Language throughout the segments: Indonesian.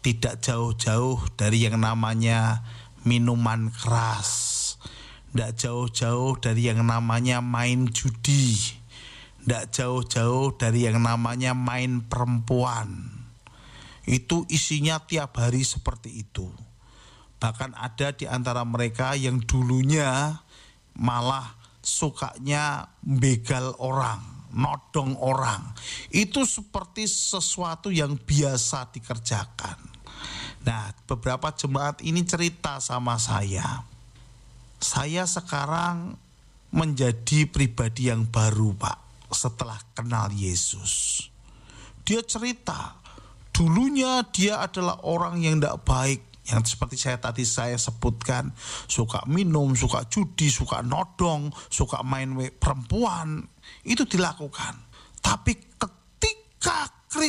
tidak jauh-jauh dari yang namanya minuman keras, tidak jauh-jauh dari yang namanya main judi, tidak jauh-jauh dari yang namanya main perempuan. Itu isinya tiap hari seperti itu. Bahkan ada di antara mereka yang dulunya malah sukanya begal orang, nodong orang. Itu seperti sesuatu yang biasa dikerjakan. Nah, beberapa jemaat ini cerita sama saya. Saya sekarang menjadi pribadi yang baru, Pak, setelah kenal Yesus. Dia cerita, dulunya dia adalah orang yang tidak baik, yang seperti saya sebutkan, suka minum, suka judi, suka nodong, suka main perempuan, itu dilakukan. Tapi ketika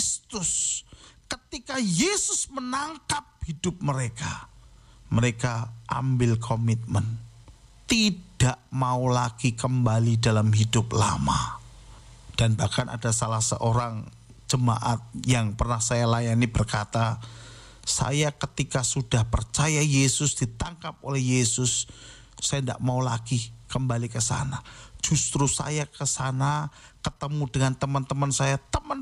Yesus menangkap hidup mereka, mereka ambil komitmen, tidak mau lagi kembali dalam hidup lama. Dan bahkan ada salah seorang jemaat yang pernah saya layani berkata, saya ketika sudah percaya Yesus, ditangkap oleh Yesus, saya tidak mau lagi kembali ke sana. Justru saya ke sana ketemu dengan teman-teman saya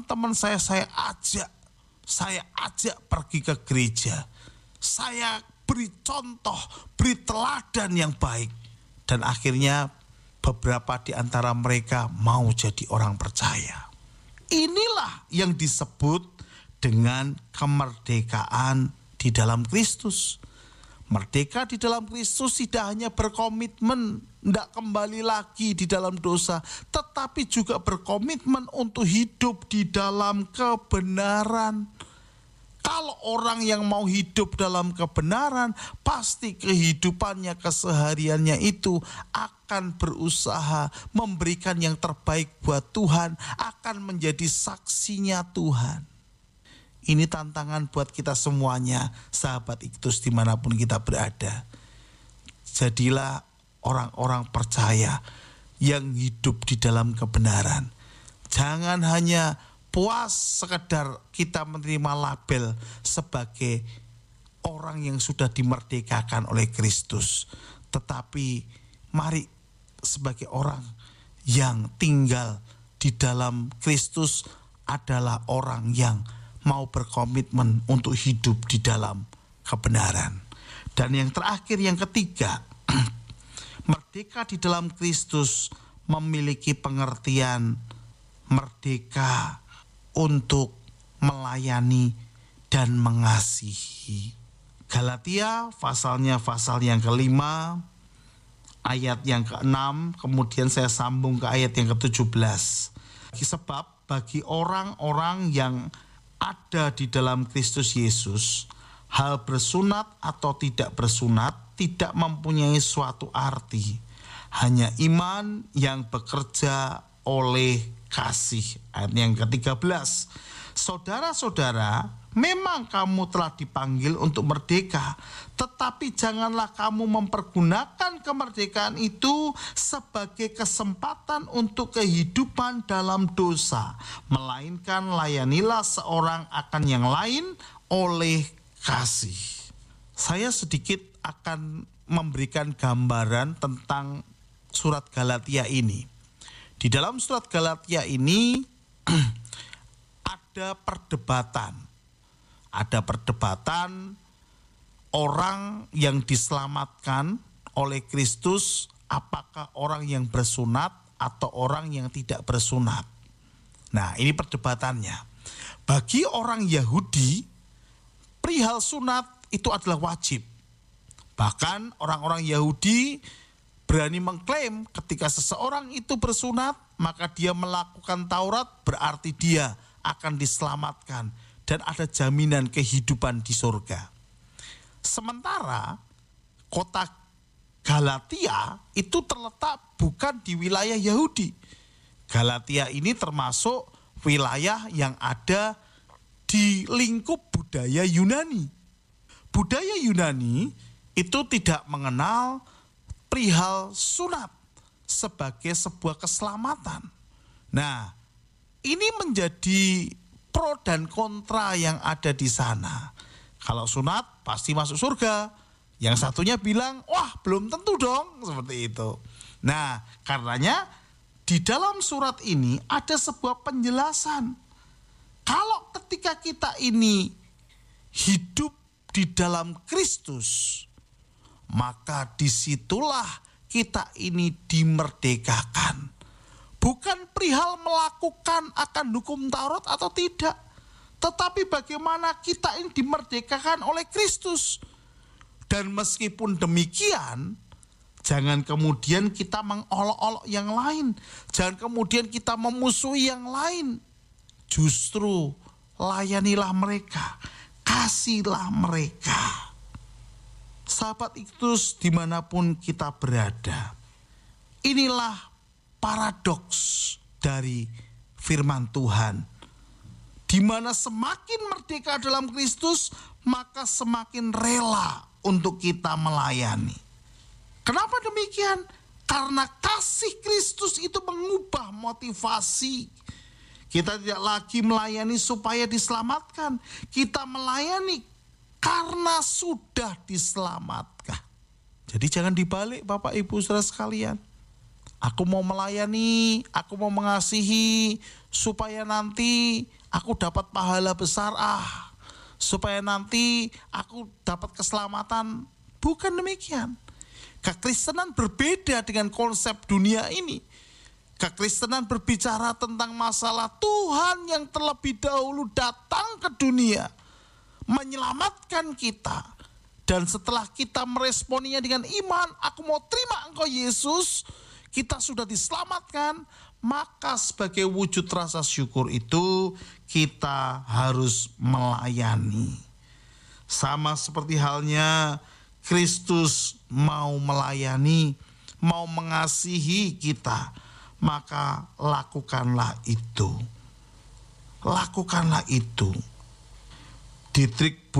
ajak pergi ke gereja. Saya beri contoh, beri teladan yang baik. Dan akhirnya beberapa di antara mereka mau jadi orang percaya. Inilah yang disebut dengan kemerdekaan di dalam Kristus. Merdeka di dalam Kristus tidak hanya berkomitmen tidak kembali lagi di dalam dosa, tetapi juga berkomitmen untuk hidup di dalam kebenaran. Kalau orang yang mau hidup dalam kebenaran, pasti kehidupannya, kesehariannya itu akan berusaha memberikan yang terbaik buat Tuhan, akan menjadi saksinya Tuhan. Ini tantangan buat kita semuanya, sahabat Iktus dimanapun kita berada. Jadilah orang-orang percaya yang hidup di dalam kebenaran. Jangan hanya puas sekedar kita menerima label sebagai orang yang sudah dimerdekakan oleh Kristus. Tetapi mari sebagai orang yang tinggal di dalam Kristus adalah orang yang mau berkomitmen untuk hidup di dalam kebenaran. Dan yang terakhir, yang ketiga, merdeka di dalam Kristus memiliki pengertian merdeka untuk melayani dan mengasihi. Galatia pasal yang ke-5, ayat yang ke-6, kemudian saya sambung ke ayat yang ke-17. Sebab bagi orang-orang yang ada di dalam Kristus Yesus, hal bersunat atau tidak bersunat tidak mempunyai suatu arti. Hanya iman yang bekerja oleh kasih. Ayat yang ke-13. Saudara-saudara, memang kamu telah dipanggil untuk merdeka, tetapi janganlah kamu mempergunakan kemerdekaan itu sebagai kesempatan untuk kehidupan dalam dosa, melainkan layanilah seorang akan yang lain oleh kasih. Saya sedikit akan memberikan gambaran tentang surat Galatia ini. Di dalam surat Galatia ini ada perdebatan. Ada perdebatan orang yang diselamatkan oleh Kristus, apakah orang yang bersunat atau orang yang tidak bersunat. Nah, ini perdebatannya. Bagi orang Yahudi, perihal sunat itu adalah wajib. Bahkan orang-orang Yahudi berani mengklaim ketika seseorang itu bersunat, maka dia melakukan Taurat, berarti dia akan diselamatkan dan ada jaminan kehidupan di surga. Sementara kota Galatia itu terletak bukan di wilayah Yahudi. Galatia ini termasuk wilayah yang ada di lingkup budaya Yunani. Budaya Yunani itu tidak mengenal perihal sunat sebagai sebuah keselamatan. Nah, ini menjadi pro dan kontra yang ada di sana. Kalau sunat pasti masuk surga. Yang satunya bilang, wah belum tentu dong, seperti itu. Nah, karenanya di dalam surat ini ada sebuah penjelasan. Kalau ketika kita ini hidup di dalam Kristus, maka disitulah kita ini dimerdekakan. Bukan perihal melakukan akan hukum Taurat atau tidak, tetapi bagaimana kita ini dimerdekakan oleh Kristus. Dan meskipun demikian, jangan kemudian kita mengolok-olok yang lain. Jangan kemudian kita memusuhi yang lain. Justru layanilah mereka, kasihlah mereka. Sahabat Iktus dimanapun kita berada, inilah paradoks dari firman Tuhan. Di mana semakin merdeka dalam Kristus, maka semakin rela untuk kita melayani. Kenapa demikian? Karena kasih Kristus itu mengubah motivasi. Kita tidak lagi melayani supaya diselamatkan. Kita melayani karena sudah diselamatkan. Jadi jangan dibalik Bapak Ibu Saudara sekalian. Aku mau melayani, aku mau mengasihi supaya nanti aku dapat pahala besar supaya nanti aku dapat keselamatan. Bukan demikian. Kekristenan berbeda dengan konsep dunia ini. Kekristenan berbicara tentang masalah Tuhan yang terlebih dahulu datang ke dunia, menyelamatkan kita. Dan setelah kita meresponinya dengan iman, aku mau terima Engkau Yesus, kita sudah diselamatkan, maka sebagai wujud rasa syukur itu kita harus melayani. Sama seperti halnya Kristus mau melayani, mau mengasihi kita, maka lakukanlah itu. Lakukanlah itu. Dietrich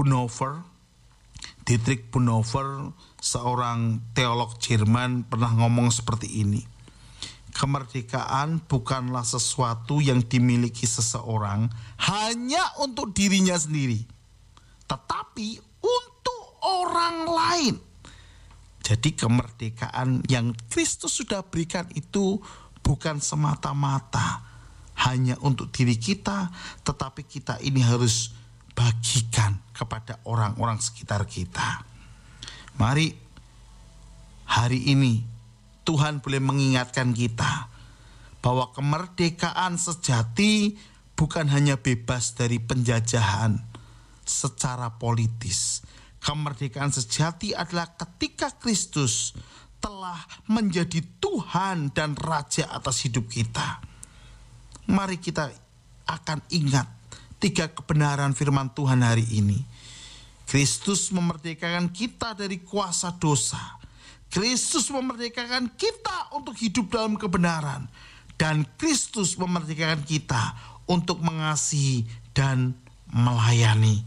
Bonhoeffer, seorang teolog Jerman, pernah ngomong seperti ini. Kemerdekaan bukanlah sesuatu yang dimiliki seseorang hanya untuk dirinya sendiri, tetapi untuk orang lain. Jadi kemerdekaan yang Kristus sudah berikan itu bukan semata-mata hanya untuk diri kita, tetapi kita ini harus bagikan kepada orang-orang sekitar kita. Mari hari ini Tuhan boleh mengingatkan kita bahwa kemerdekaan sejati bukan hanya bebas dari penjajahan secara politis. Kemerdekaan sejati adalah ketika Kristus telah menjadi Tuhan dan Raja atas hidup kita. Mari kita akan ingat 3 kebenaran firman Tuhan hari ini. Kristus memerdekakan kita dari kuasa dosa. Kristus memerdekakan kita untuk hidup dalam kebenaran. Dan Kristus memerdekakan kita untuk mengasihi dan melayani.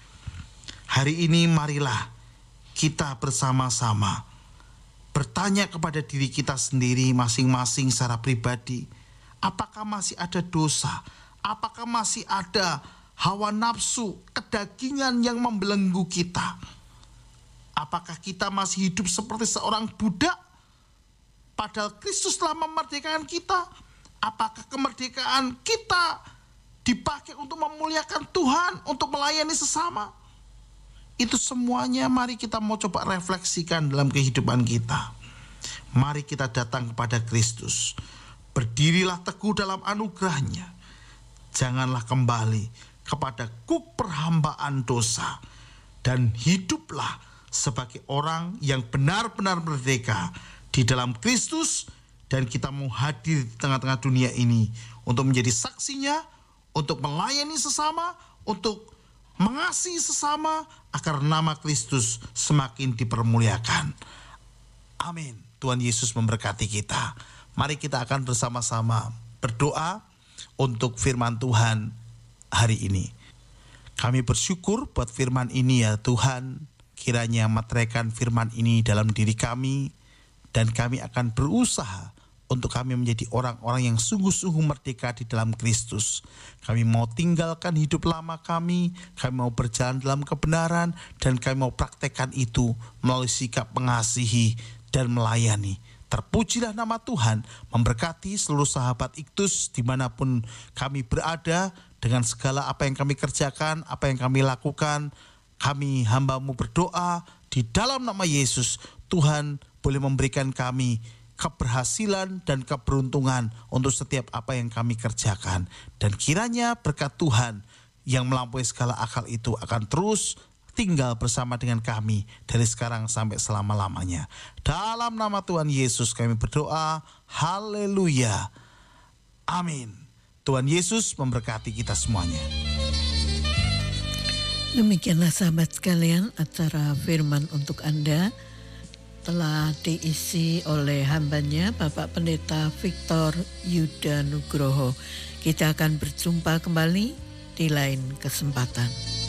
Hari ini marilah kita bersama-sama bertanya kepada diri kita sendiri masing-masing secara pribadi. Apakah masih ada dosa? Apakah masih ada hawa nafsu, kedagingan yang membelenggu kita? Apakah kita masih hidup seperti seorang budak? Padahal Kristus telah memerdekakan kita. Apakah kemerdekaan kita dipakai untuk memuliakan Tuhan, untuk melayani sesama? Itu semuanya mari kita mau coba refleksikan dalam kehidupan kita. Mari kita datang kepada Kristus. Berdirilah teguh dalam anugerah-Nya. Janganlah kembali kepada kuk perhambaan dosa. Dan hiduplah sebagai orang yang benar-benar merdeka di dalam Kristus. Dan kita mau hadir di tengah-tengah dunia ini untuk menjadi saksinya, untuk melayani sesama, untuk mengasihi sesama, agar nama Kristus semakin dipermuliakan. Amin. Tuhan Yesus memberkati kita. Mari kita akan bersama-sama berdoa untuk firman Tuhan hari ini. Kami bersyukur buat firman ini ya Tuhan. Kiranya meteraikan firman ini dalam diri kami. Dan kami akan berusaha untuk kami menjadi orang-orang yang sungguh-sungguh merdeka di dalam Kristus. Kami mau tinggalkan hidup lama kami mau berjalan dalam kebenaran, dan kami mau praktekkan itu melalui sikap mengasihi dan melayani. Terpujilah nama Tuhan, memberkati seluruh sahabat Iktus dimanapun kami berada, dengan segala apa yang kami kerjakan, apa yang kami lakukan. Kami hamba-Mu berdoa di dalam nama Yesus, Tuhan boleh memberikan kami keberhasilan dan keberuntungan untuk setiap apa yang kami kerjakan. Dan kiranya berkat Tuhan yang melampaui segala akal itu akan terus tinggal bersama dengan kami dari sekarang sampai selama-lamanya. Dalam nama Tuhan Yesus kami berdoa. Haleluya. Amin. Tuhan Yesus memberkati kita semuanya. Demikianlah sahabat sekalian, acara firman untuk Anda telah diisi oleh hambanya Bapak Pendeta Victor Yuda Nugroho. Kita akan berjumpa kembali di lain kesempatan.